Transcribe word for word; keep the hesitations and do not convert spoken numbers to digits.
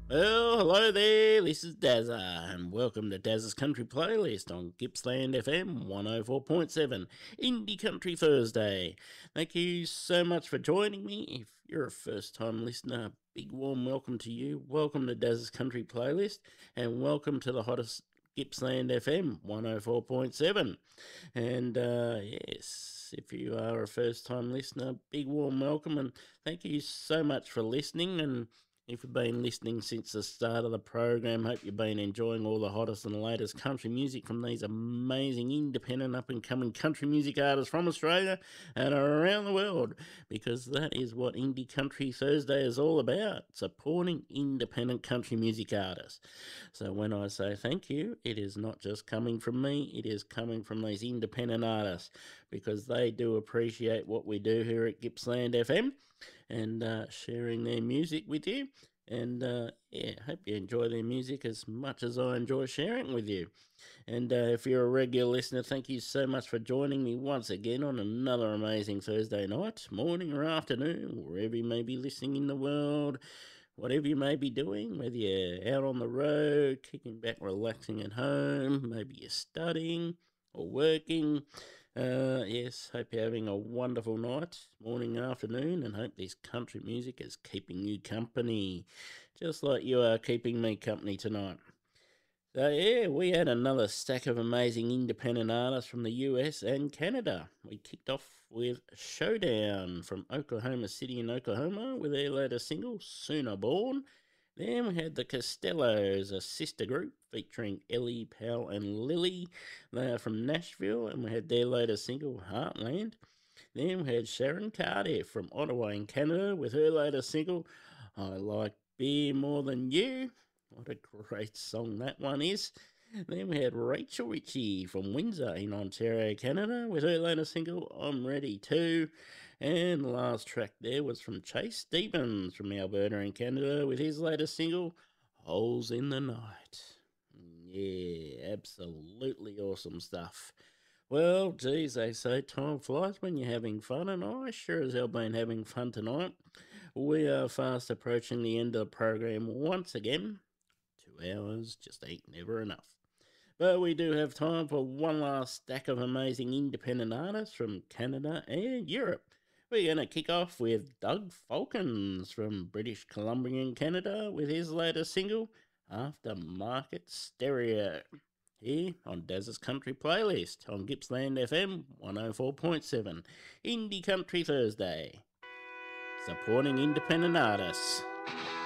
Well, hello there. This is Dazza, and welcome to Dazza's Country Playlist on Gippsland F M one oh four point seven, Indie Country Thursday. Thank you so much for joining me. If you're a first time listener, big warm welcome to you. Welcome to Dazza's Country Playlist, and welcome to the hottest Gippsland F M one oh four point seven. And uh, yes, if you are a first time listener, big warm welcome, and thank you so much for listening. And if you've been listening since the start of the program, hope you've been enjoying all the hottest and latest country music from these amazing independent up and coming country music artists from Australia and around the world, because that is what Indie Country Thursday is all about, supporting independent country music artists. So when I say thank you, it is not just coming from me, it is coming from these independent artists, because they do appreciate what we do here at Gippsland F M and uh, sharing their music with you. And uh, yeah, hope you enjoy their music as much as I enjoy sharing with you. And uh, if you're a regular listener, thank you so much for joining me once again on another amazing Thursday night, morning or afternoon, wherever you may be listening in the world. Whatever you may be doing, whether you're out on the road, kicking back, relaxing at home, maybe you're studying or working. Uh, yes, hope you're having a wonderful night, morning, afternoon, and hope this country music is keeping you company, just like you are keeping me company tonight. So, yeah, we had another stack of amazing independent artists from the U S and Canada. We kicked off with Showdown from Oklahoma City in Oklahoma with their latest single, Sooner Born. Then we had the Costellos, a sister group featuring Ellie, Powell, and Lily. They are from Nashville, and we had their latest single, Heartland. Then we had Sharon Cardiff from Ottawa in Canada with her latest single, I Like Beer More Than You. What a great song that one is. Then we had Rachel Ritchie from Windsor in Ontario, Canada, with her latest single, I'm Ready Too. And the last track there was from Chase Stevens from Alberta in Canada with his latest single, Holes in the Night. Yeah, absolutely awesome stuff. Well, geez, they say time flies when you're having fun, and I sure as hell been having fun tonight. We are fast approaching the end of the program once again. Two hours just ain't never enough. But we do have time for one last stack of amazing independent artists from Canada and Europe. We're going to kick off with Doug Falkins from British Columbia in Canada with his latest single, Aftermarket Stereo, here on Daz's Country Playlist on Gippsland F M one oh four point seven, Indie Country Thursday, supporting independent artists.